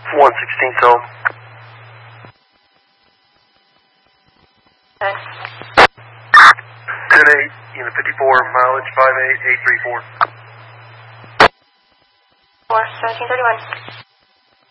116 Soul. Okay. 10-8, unit 54, mileage 58834. 4, 1731.